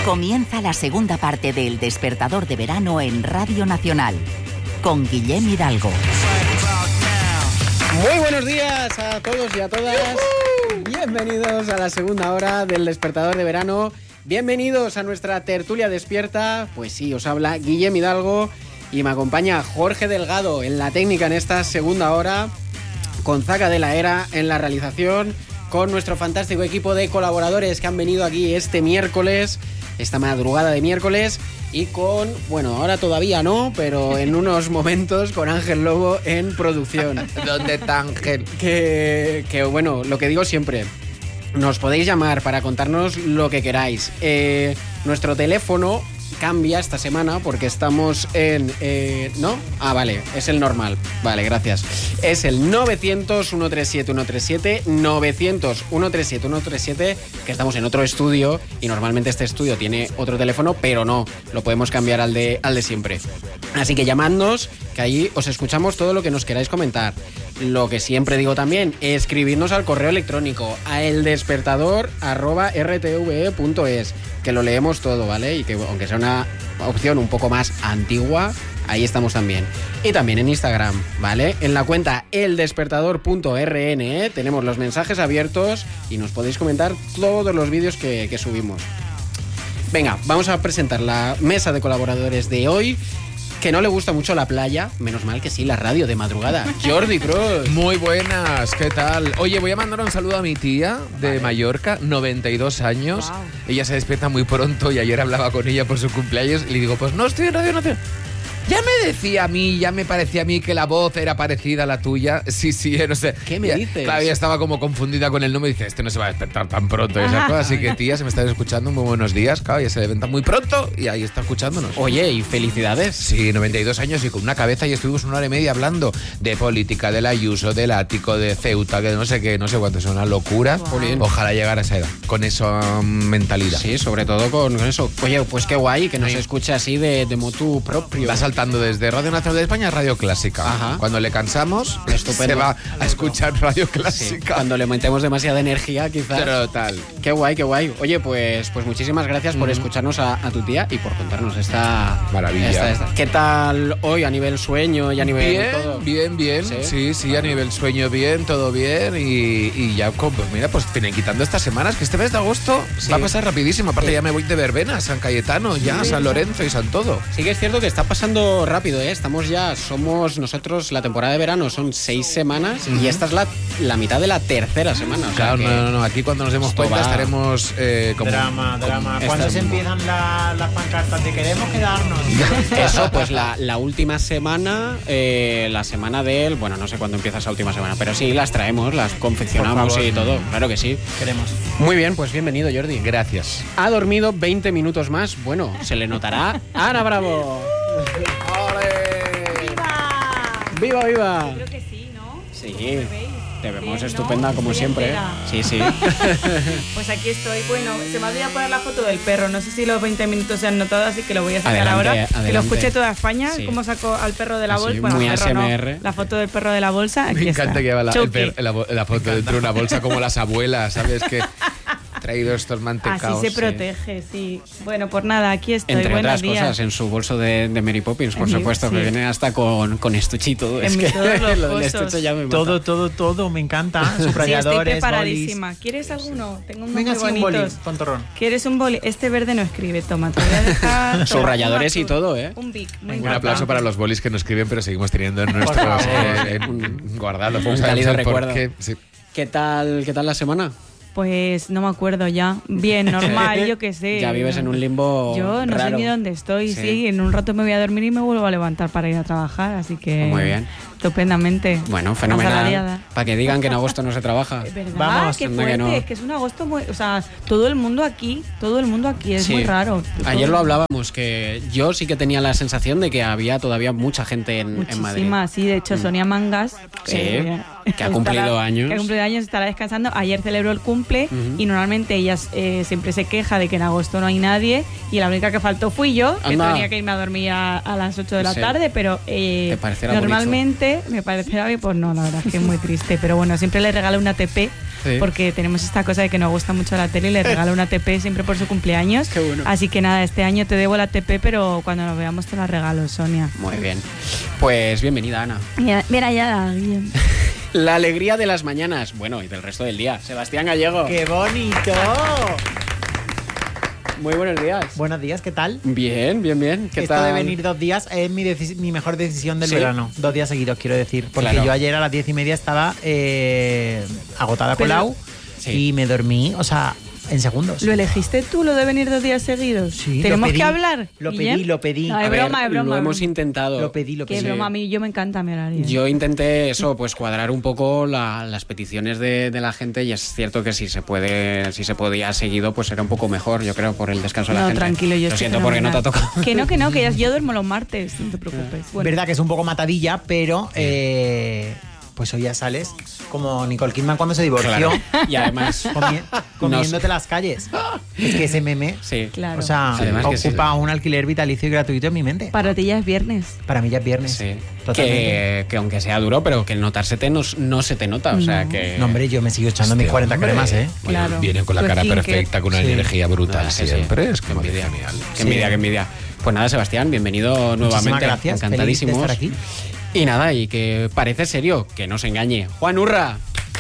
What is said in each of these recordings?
Comienza la segunda parte de El Despertador de Verano en Radio Nacional, con Guillem Hidalgo. Muy buenos días a todos y a todas. Bienvenidos a la segunda hora del Despertador de Verano. Bienvenidos a nuestra tertulia despierta. Pues sí, os habla Guillem Hidalgo y me acompaña Jorge Delgado en la técnica en esta segunda hora, con Zaca de la Era en la realización, con nuestro fantástico equipo de colaboradores que han venido aquí este miércoles, esta madrugada de miércoles, y con, bueno, ahora todavía no, pero en unos momentos con Ángel Lobo en producción. ¿Dónde está Ángel? Que bueno, lo que digo siempre, nos podéis llamar para contarnos lo que queráis. Nuestro teléfono cambia esta semana porque estamos en... ¿no? Ah, vale, es el normal. Vale, gracias. Es el 900-137-137, 900-137-137, que estamos en otro estudio y normalmente este estudio tiene otro teléfono, pero no, lo podemos cambiar al de siempre. Así que llamadnos, que ahí os escuchamos todo lo que nos queráis comentar. Lo que siempre digo también, escribirnos al correo electrónico a eldespertador@rtve.es, que lo leemos todo, ¿vale? Y que aunque sea una opción un poco más antigua, ahí estamos también. Y también en Instagram, ¿vale? En la cuenta eldespertador.rne tenemos los mensajes abiertos y nos podéis comentar todos los vídeos que subimos. Venga, vamos a presentar la mesa de colaboradores de hoy. Que no le gusta mucho la playa, menos mal que sí, la radio de madrugada. Jordi Cruz. Muy buenas, ¿qué tal? Oye, voy a mandar un saludo a mi tía de Mallorca, 92 años. Wow. Ella se despierta muy pronto y ayer hablaba con ella por su cumpleaños y le digo, pues no estoy en Radio Nacional. Ya me decía a mí, ya me parecía a mí que la voz era parecida a la tuya. Sí, no sé. ¿Qué me dices? Claro, ella estaba como confundida con el nombre y dice, este no se va a despertar tan pronto y esas cosas. Así que, tía, se me están escuchando, muy buenos días. Claro, ella se levanta muy pronto y ahí está escuchándonos. Oye, y felicidades. Sí, 92 años y con una cabeza, y estuvimos 1 hora y media hablando de política, del Ayuso, del Ático, de Ceuta, que no sé qué, no sé cuánto, es una locura. Wow. Ojalá llegara a esa edad, con esa mentalidad. Sí, sobre todo con eso. Oye, pues qué guay que nos escuche así de motu propio. Va saltando desde Radio Nacional de España a Radio Clásica. Ajá. Cuando le cansamos, se va a escuchar Radio Clásica. Sí, cuando le metemos demasiada energía, quizás. Total. Qué guay, qué guay. Oye, pues muchísimas gracias por escucharnos a tu tía y por contarnos esta maravilla. ¿Qué tal hoy a nivel sueño y a nivel bien, todo? Bien. Sí, a nivel sueño bien, todo bien. Y ya, pues mira, pues tienen quitando estas semanas, que este mes de agosto va a pasar rapidísimo. Aparte ya me voy de verbena, San Cayetano, ya San Lorenzo y San todo. Sí que es cierto que está pasando rápido, ¿eh? Somos nosotros, la temporada de verano son 6 semanas y esta es la mitad de la tercera semana. O sea, claro, no, aquí cuando nos demos cuenta estaremos como... Drama. ¿Cuándo se empiezan las pancartas de queremos quedarnos? Eso, pues la última semana, la semana del... Bueno, no sé cuándo empieza esa última semana, pero sí, las traemos, las confeccionamos y todo, claro que sí. Queremos. Muy bien, pues bienvenido, Jordi. Gracias. Ha dormido 20 minutos más, bueno, se le notará. ¡Ana Bravo! ¡Viva! Yo creo que sí, ¿no? Sí, te vemos estupenda, ¿no? Como siempre. Sí. Pues aquí estoy. Bueno, se me olvidó poner la foto del perro. No sé si los 20 minutos se han notado, así que lo voy a sacar ahora. Que lo escuche toda España, cómo saco al perro de la bolsa. Bueno, muy perro ASMR. No, la foto del perro de la bolsa, aquí me encanta está. Que va la foto dentro de una bolsa como las abuelas, ¿sabes? Que traído estos mantecaos. Así se protege, sí. Bueno, pues nada, aquí estoy. Entre Buenos otras días. Cosas, en su bolso de Mary Poppins, por supuesto, que viene hasta con estuchito. Es que lo del estuche ya me mata. Todo, me encanta. Subrayadores, sí, estoy preparadísima. Bolis. ¿Quieres alguno? Tengo unos muy bonitos. Un boli, tontorrón. ¿Quieres un boli? Este verde no escribe, toma, te voy a dejar... Subrayadores y todo, ¿eh? Un bic, un aplauso para los bolis que no escriben, pero seguimos teniendo en nuestros guardados. Un cálido recuerdo. Sí. ¿Qué tal la semana? Pues no me acuerdo ya. Bien, normal, yo qué sé. Ya vives en un limbo Yo no raro. sé ni dónde estoy, sí. En un rato me voy a dormir y me vuelvo a levantar para ir a trabajar, así que... Muy bien. Estupendamente. Bueno, fenomenal. Para que digan que en agosto no se trabaja. ¿Verdad? Vamos, qué fuerte, no. Es que es un agosto muy... O sea, todo el mundo aquí es muy raro. Ayer lo hablábamos, que yo sí que tenía la sensación de que había todavía mucha gente en Madrid. Muchísima, sí. De hecho, Sonia Mangas... que ha cumplido años. Que ha cumplido años, estará descansando. Ayer celebró el cumple y normalmente ella siempre se queja de que en agosto no hay nadie y la única que faltó fui yo, que tenía que irme a dormir a las 8 de la tarde, pero normalmente ATP, me parecerá bien, pues no, la verdad es que es muy triste. Pero bueno, siempre le regalo una ATP, porque tenemos esta cosa de que nos gusta mucho la tele y le regalo una ATP siempre por su cumpleaños. Qué bueno. Así que nada, este año te debo la ATP, pero cuando nos veamos te la regalo, Sonia. Muy bien. Pues bienvenida, Ana. Bien hallada, Guillem. La alegría de las mañanas, bueno, y del resto del día. Sebastián Gallego. ¡Qué bonito! Muy buenos días. Buenos días, ¿qué tal? Bien. ¿Qué Esto tal? de venir 2 días es mi mejor decisión del verano. 2 días seguidos, quiero decir. Porque Claro. yo ayer a las 10:30 estaba agotada colado y me dormí, o sea, en segundos. ¿Lo elegiste tú, lo de venir 2 días seguidos? Sí, ¿Tenemos lo pedí, que hablar? Lo Guillem? pedí. No, es A ver, broma. Lo hemos intentado. Lo pedí. Qué broma, a mí yo me encanta mi horario. Yo intenté eso, pues cuadrar un poco las peticiones de la gente, y es cierto que si se podía seguido, pues era un poco mejor, yo creo, por el descanso de la gente. Tranquilo, yo Lo estoy siento porque no te ha fenomenal. tocado. Que no, que yo duermo los martes, no te preocupes. Bueno. Verdad que es un poco matadilla, pero pues hoy ya sales como Nicole Kidman cuando se divorció. Claro. Y además comiéndote las calles. Es que ese meme, sí. Claro. o sea, Además que ocupa un alquiler vitalicio y gratuito en mi mente. Para ti ya es viernes. Para mí ya es viernes. Sí. Totalmente. Que aunque sea duro, pero que el notársete no se te nota. O sea que. No, hombre, yo me sigo echando mis 40 cremas, ¿eh? Bueno, Claro. viene con la Tu cara skincare. perfecta, con una energía brutal Sí. siempre. Es Qué como envidia. genial. Qué envidia. Pues nada, Sebastián, bienvenido nuevamente. Muchísimas gracias. Encantadísimos. Feliz de estar aquí. Y nada, y que parece serio, que no se engañe. Juan Urra.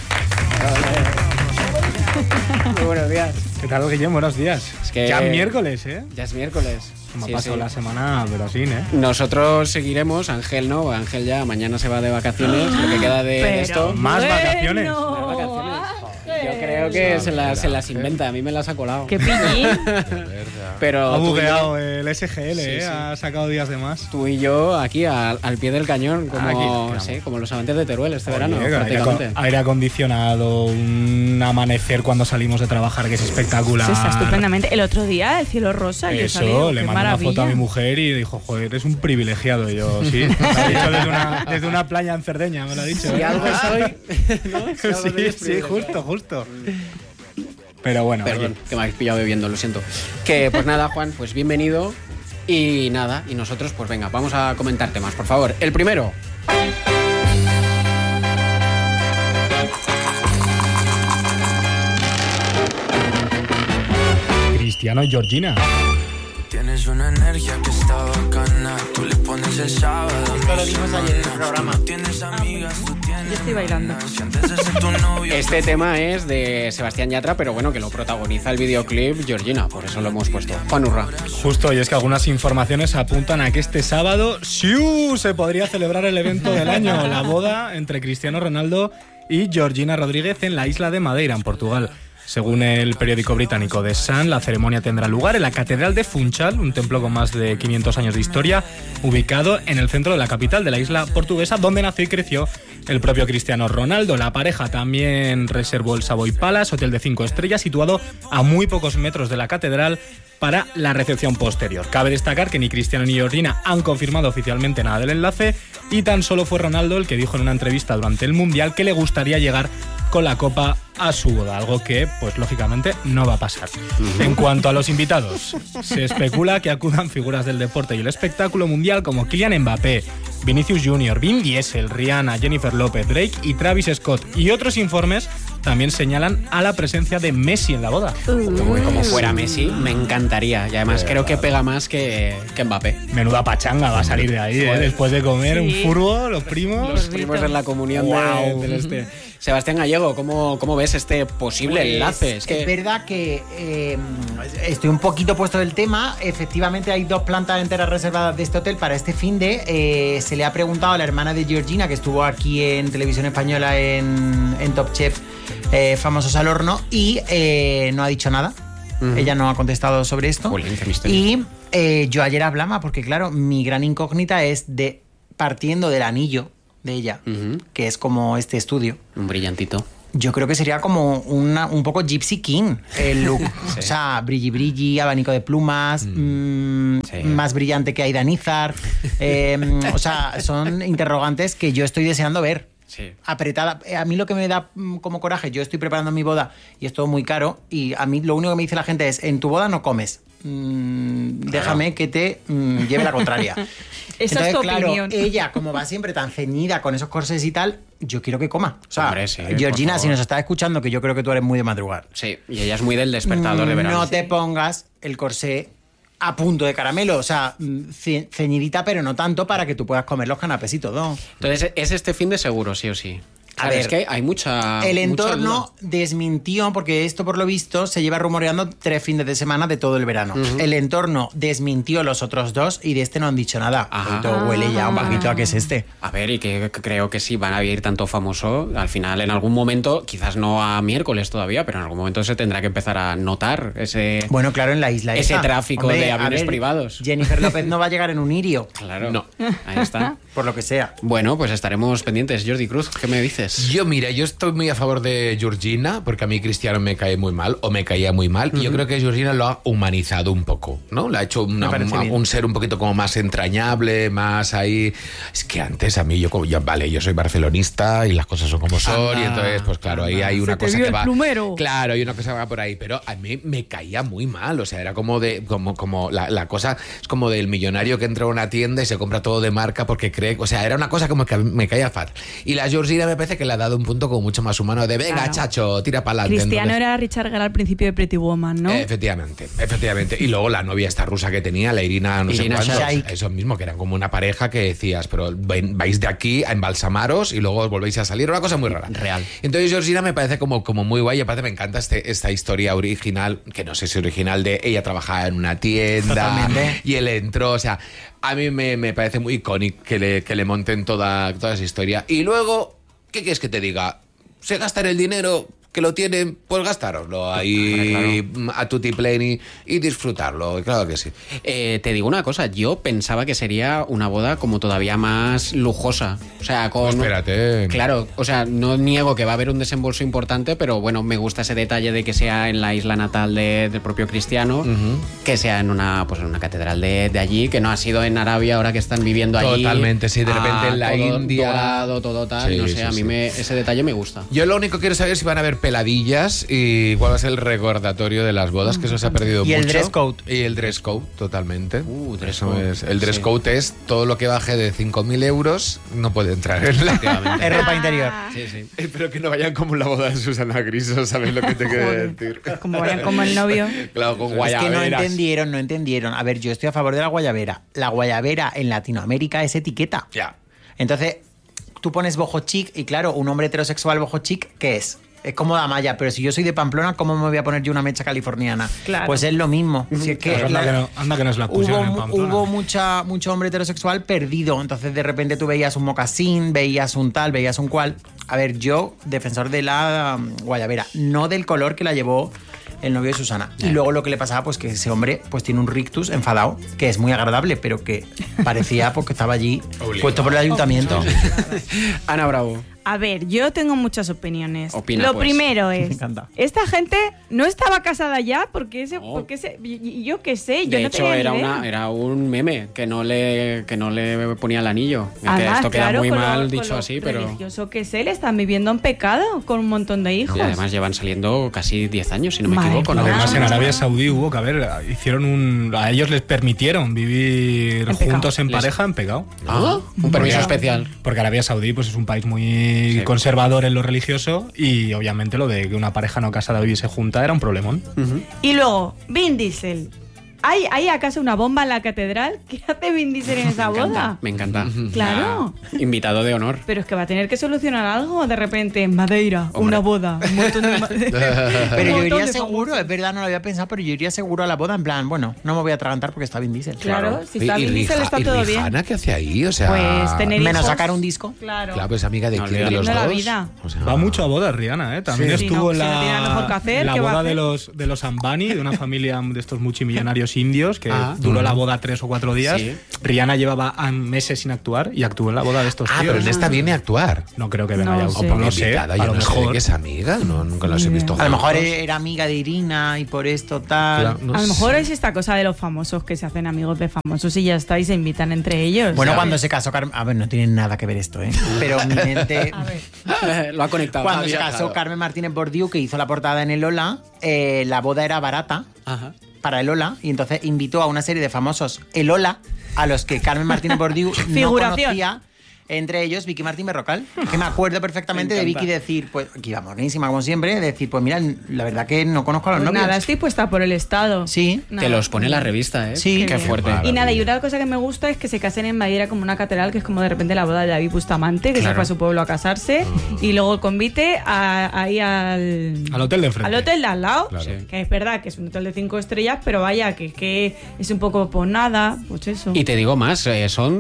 Muy buenos días. ¿Qué tal, Guillem? Buenos días. Es que Ya es miércoles, ¿eh? Ya es miércoles. Me ha Sí, pasado sí. la semana, pero sí, ¿eh? Nosotros seguiremos, Ángel no, Ángel ya mañana se va de vacaciones, lo que queda de esto. Más vacaciones. Más vacaciones. Yo creo que se las inventa, a mí me las ha colado. Qué piñín. Pero Ha tú y yo- bugueado el SGL, Sí, ¿eh? sí. Ha sacado días de más. Tú y yo aquí al pie del cañón, como, Aquí nos quedamos. sí, como los amantes de Teruel este verano, Oye, prácticamente. aire acondicionado, un amanecer cuando salimos de trabajar que es espectacular. Sí, está estupendamente. El otro día, el cielo rosa, yo salí, Eso, le qué mandé una maravilla. foto a mi mujer y dijo, joder, eres un privilegiado. Y yo, sí, me lo ha dicho desde una playa en Cerdeña, me lo ha dicho. Si algo soy, ¿no? Si algo soy es Sí, privilegiado. justo. Pero bueno, Perdón, que me habéis pillado bebiendo, lo siento. Que pues nada, Juan, pues bienvenido. Y nada, y nosotros, pues venga, vamos a comentar temas, por favor. El primero. Cristiano y Georgina. Tienes una energía que está bacana. Tú le pones el sábado. Esto lo vimos ayer en el programa. No tienes amigas, tú tienes. Yo estoy bailando. Si antes de ser tu novio. Este tema es de Sebastián Yatra, pero bueno, que lo protagoniza el videoclip Georgina, por eso lo hemos puesto. Juan Urra. Justo, y es que algunas informaciones apuntan a que este sábado ¡siu!, se podría celebrar el evento del año, la boda entre Cristiano Ronaldo y Georgina Rodríguez en la isla de Madeira, en Portugal. Según el periódico británico The Sun, la ceremonia tendrá lugar en la Catedral de Funchal, un templo con más de 500 años de historia, ubicado en el centro de la capital de la isla portuguesa, donde nació y creció el propio Cristiano Ronaldo. La pareja también reservó el Savoy Palace, hotel de 5 estrellas, situado a muy pocos metros de la catedral, para la recepción posterior. Cabe destacar que ni Cristiano ni Georgina han confirmado oficialmente nada del enlace, y tan solo fue Ronaldo el que dijo en una entrevista durante el Mundial que le gustaría llegar con la copa a su boda, algo que, pues lógicamente, no va a pasar. En cuanto a los invitados, se especula que acudan figuras del deporte y el espectáculo mundial como Kylian Mbappé, Vinicius Jr., Vin Diesel, Rihanna, Jennifer López, Drake y Travis Scott. Y otros informes también señalan a la presencia de Messi en la boda. Como fuera Messi, me encantaría. Y además creo que pega más que Mbappé. Menuda pachanga va a salir de ahí, ¿eh? Después de comer un furbo, los primos. Los primos en la comunión Wow. del este. Sebastián Gallego, ¿cómo ves este posible Pues, enlace? Es verdad que estoy un poquito puesto del tema. Efectivamente hay 2 plantas enteras reservadas de este hotel para este fin de. Se le ha preguntado a la hermana de Georgina, que estuvo aquí en Televisión Española en Top Chef, Famosos al Horno, y no ha dicho nada. Ella no ha contestado sobre esto. Jolín, qué misterio. Y yo ayer hablaba, porque claro, mi gran incógnita es partiendo del anillo de ella, que es como este estudio. Un brillantito. Yo creo que sería como un poco Gypsy King el look. Sí. O sea, brilli, abanico de plumas, Sí. más brillante que Aida Nízar. O sea, son interrogantes que yo estoy deseando ver. Sí. Apretada. A mí lo que me da como coraje, yo estoy preparando mi boda y es todo muy caro, y a mí lo único que me dice la gente es: en tu boda no comes. déjame que te lleve la contraria. Esa es tu opinión. Ella, como va siempre tan ceñida con esos corsés y tal, yo quiero que coma. O sea, hombre, sí, Georgina, si nos estás escuchando, que yo creo que tú eres muy de madrugar. Sí, y ella es muy del despertador de verano. No te pongas el corsé a punto de caramelo, o sea, ceñidita, pero no tanto para que tú puedas comer los canapés y todo. Entonces, es este fin de seguro, sí o sí. A ver, es que hay mucha. El mucha entorno duda. desmintió, porque esto por lo visto se lleva rumoreando 3 fines de semana de todo el verano. El entorno desmintió los otros 2 y de este no han dicho nada. Esto huele ya un poquito a que es este. A ver, y que creo que sí van a ir tanto famoso. Al final, en algún momento, quizás no a miércoles todavía, pero en algún momento se tendrá que empezar a notar ese. Bueno, claro, en la isla ese esa. tráfico Hombre, de a aviones ver, privados. Jennifer López no va a llegar en un irio. Claro. No. Ahí está. Por lo que sea. Bueno, pues estaremos pendientes. Jordi Cruz, ¿qué me dices? Yo estoy muy a favor de Georgina, porque a mí Cristiano me cae muy mal, o me caía muy mal, y yo creo que Georgina lo ha humanizado un poco, ¿no? Le ha hecho un ser un poquito como más entrañable, más ahí. Es que antes a mí, yo soy barcelonista y las cosas son como son, y entonces, pues claro, ahí hay una cosa que va. Plumero. Claro, hay una cosa que va por ahí, pero a mí me caía muy mal, o sea, era como la cosa, es como del millonario que entra a una tienda y se compra todo de marca porque cree, o sea, era una cosa como que me caía fatal. Y la Georgina me parece que le ha dado un punto como mucho más humano de venga, claro, chacho, tira para adelante. Cristiano Entonces, era Richard Gere al principio de Pretty Woman, ¿no? Efectivamente. Y luego la novia esta rusa que tenía, la Irina, no Irina sé cuánto, Shayk. eso mismo, que eran como una pareja que decías, pero vais de aquí a embalsamaros y luego os volvéis a salir, una cosa muy rara. Real. Entonces Georgina me parece como muy guay, aparte me encanta esta historia original, que no sé si original, de ella trabajaba en una tienda. Totalmente. Y él entró, o sea, a mí me parece muy icónico que le monten toda esa historia. Y luego, ¿qué quieres que te diga? Se gastan el dinero que lo tienen, pues gastároslo ahí a tutti pleni y disfrutarlo, claro que sí. Te digo una cosa, yo pensaba que sería una boda como todavía más lujosa. O sea, con. Espérate. Claro, o sea, no niego que va a haber un desembolso importante, pero bueno, me gusta ese detalle de que sea en la isla natal del propio Cristiano, que sea en una catedral de allí, que no ha sido en Arabia ahora que están viviendo allí. Totalmente, sí, de repente en la todo India. dorado, todo tal, Sí, no sé, sí, a mí sí. ese detalle me gusta. Yo lo único que quiero saber es si van a haber peladillas y cuál va a ser el recordatorio de las bodas, que eso se ha perdido Y mucho. el dress code. Y el dress code, totalmente. Dress Eso code. el dress code es todo lo que baje de 5.000 euros no puede entrar en la... Es ropa interior. Sí, sí. Espero que no vayan como la boda de Susana Griso, ¿sabes lo que te quiero decir? Como vayan como el novio. Claro, con Es que guayaberas. no entendieron. A ver, yo estoy a favor de la guayabera. La guayabera en Latinoamérica es etiqueta. Ya. Entonces, tú pones boho chic y claro, un hombre heterosexual boho chic, ¿qué es? Es como la malla, pero si yo soy de Pamplona, ¿cómo me voy a poner yo una mecha californiana? Claro. Pues es lo mismo. Si es que Claro, anda que nos la pusieron en Pamplona. hubo mucho hombre heterosexual perdido. Entonces, de repente tú veías un mocasín, veías un tal, veías un cual. A ver, yo, defensor de la guayabera, no del color que la llevó el novio de Susana. Y luego lo que le pasaba, pues que ese hombre pues tiene un rictus enfadado, que es muy agradable, pero que parecía porque estaba allí puesto por el ayuntamiento. Ana Bravo. A ver, yo tengo muchas opiniones. Opina, Lo pues. primero Me es, encanta. esta gente no estaba casada ya porque No. yo qué sé, yo De no hecho, tenía ni idea. era un meme que no le ponía el anillo. Que Además, esto queda claro, muy con mal con dicho lo así, pero. religioso que es él, están viviendo en pecado con un montón de hijos. Y además llevan saliendo casi 10 años, si no me Madre equivoco. ¿no? mía. Además, en Arabia Saudí hubo que, a ver, a ellos les permitieron vivir En pecado. juntos en pareja en pecado. Ah, un permiso especial. Porque Arabia Saudí pues, es un país muy conservador en lo religioso y obviamente lo de que una pareja no casada viviese junta era un problemón. Y luego, Vin Diesel. ¿Hay acaso una bomba en la catedral? ¿Qué hace Vin Diesel en esa boda? Me encanta. Claro. Invitado de honor. Pero es que va a tener que solucionar algo de repente en Madeira, Hombre. una boda, un montón de Pero yo un montón iría de seguro, famosos. es verdad, no lo había pensado, pero yo iría seguro a la boda en plan, bueno, no me voy a atragantar porque está Vin Diesel. Claro, si está Y Vin Diesel está ¿y todo bien. Rihanna qué hace ahí? O sea, Pues tener Menos hijos. sacar un disco. Claro. Claro, pues amiga de No, quién de los viviendo dos. la vida. O sea, Va mucho a bodas, Rihanna, ¿eh? También Sí, estuvo no, en si no tiene nada mejor que hacer, la ¿qué va a boda hacer? de los Ambani, de una familia de estos multimillonarios indios, que Ah. duró la boda 3 o 4 días. Sí. Rihanna llevaba meses sin actuar y actuó en la boda de estos tíos. pero en esta viene a actuar. No creo que venga No ya. sé. O no sé, Invitada, a yo lo no sé mejor. que es amiga, nunca las he visto A lo mejor juntos. era amiga de Irina y por esto tal. Claro, no A lo sé. mejor es esta cosa de los famosos que se hacen amigos de famosos y ya está y se invitan entre ellos. Bueno, ¿sabes? cuando se casó Carmen... A ver, no tiene nada que ver esto, ¿eh? Pero mi mente... A ver. Lo ha conectado. Cuando Ha se viajado. casó Carmen Martínez Bordiú, que hizo la portada en el Lola, la boda era barata Ajá. para el Ola, y entonces invitó a una serie de famosos el Ola, a los que Carmen Martínez Bordiú no conocía. Entre ellos Vicky Martín Berrocal, que me acuerdo perfectamente de Vicky decir, pues, que iba monísima como siempre, decir, pues mira, la verdad que no conozco a los novios. Nada, estoy puesta por el Estado. Sí. Nada. Te los pone la revista, ¿eh? Sí. Qué fuerte. Y nada, y una cosa que me gusta es que se casen en Madeira como una catedral, que es como de repente la boda de David Bustamante, que se fue a su pueblo a casarse, y luego el convite ahí al hotel de enfrente. Al hotel de al lado, Claro. que es verdad que es un hotel de 5 estrellas, pero vaya, que es un poco por nada, pues eso. Y te digo más, son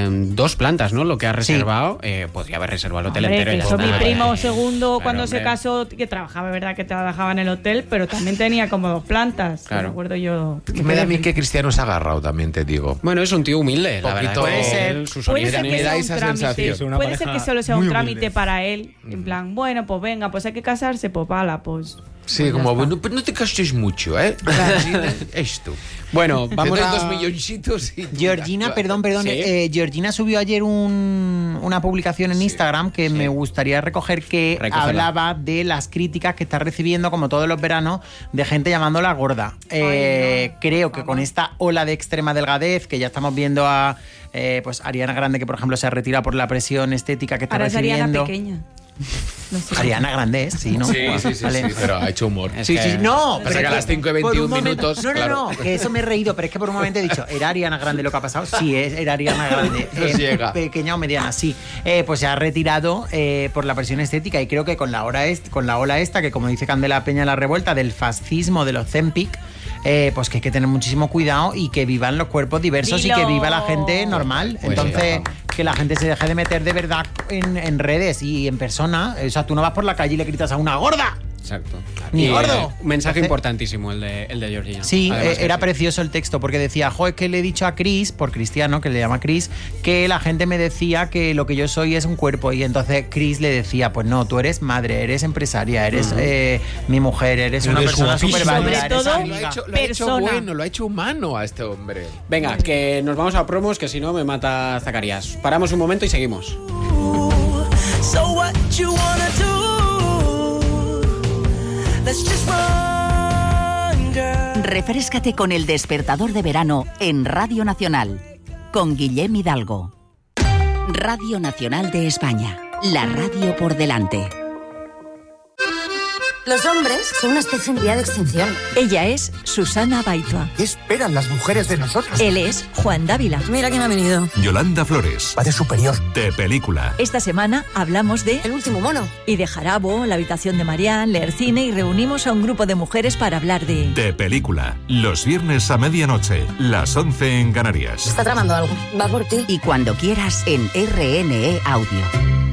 2 plantas, ¿no? Lo que ha reservado. Podría haber reservado el hotel entero. Que y ya eso está. mi primo segundo cuando hombre. se casó, que trabajaba, verdad que trabajaba en el hotel, pero también tenía como 2 plantas. Claro. Me acuerdo yo. Que me da a mí que Cristiano se ha agarrado también, te digo. Bueno, es un tío humilde, la verdad. Puede ser. Sus Puede ser orígenes. que sea da un esa trámite. sensación. Puede ser que solo sea un muy trámite humilde. para él. En plan, bueno, pues venga, pues hay que casarse, pues pala, pues. Sí, pues ya como, está. bueno, pues no te gastes mucho, ¿eh? Esto. Bueno, vamos Tendrás a... 2 milloncitos y... Georgina, perdón, Sí. Georgina subió ayer una publicación en Instagram que me gustaría recoger, que Recógela. hablaba de las críticas que está recibiendo, como todos los veranos, de gente llamándola gorda. Creo que con esta ola de extrema delgadez, que ya estamos viendo a pues Ariana Grande, que por ejemplo se ha retirado por la presión estética que está Ahora es Ariana recibiendo. pequeña. No sé. Ariana Grande es, sí, ¿no? Sí, Vale. pero ha hecho humor. Es Sí, que- sí, no. Pasa que a las 5 y por 21 un momento- minutos, No, claro. que eso me he reído, pero es que por un momento he dicho, ¿era Ariana Grande lo que ha pasado? Sí, era Ariana Grande. Nos llega. Pequeña o mediana, sí. Pues se ha retirado por la presión estética, y creo que con la ola esta, que como dice Candela Peña La Revuelta, del fascismo de los Zempic, pues que hay que tener muchísimo cuidado y que vivan los cuerpos diversos Dilo. y que viva la gente normal. Pues Entonces, que la gente se deje de meter de verdad en redes y en persona. O sea, tú no vas por la calle y le gritas a una gorda. Exacto. Ni Y, gordo. un mensaje Entonces- importantísimo el de Georgina. Sí, Además que era sí. precioso el texto, porque decía, jo, es que le he dicho a Chris, por Cristiano, que le llama Chris, que la gente me decía que lo que yo soy es un cuerpo, y entonces Chris le decía, pues no, tú eres madre, eres empresaria, eres mi mujer, eres una Eres persona guapísima. súper válida, Sobre eres todo, amiga. Lo ha hecho persona. bueno, lo ha hecho humano a este hombre. Venga, que nos vamos a promos, que si no me mata Zacarías. Paramos un momento y seguimos. So what you wanna do? Let's just run, girl. Refréscate con el despertador de verano en Radio Nacional con Guillem Hidalgo. Radio Nacional de España, la radio por delante. Los hombres son una especie en vía de extinción. Ella es Susana Baitua. ¿Qué esperan las mujeres de nosotros? Él es Juan Dávila. Mira quién ha venido. Yolanda Flores. Va de superior. De película. Esta semana hablamos de El último mono. y de Jarabo, la habitación de Marianne, leer cine, y reunimos a un grupo de mujeres para hablar de De película. Los viernes a medianoche. Las 11 en Canarias. Está tramando algo. Va por ti. Y cuando quieras en RNE Audio.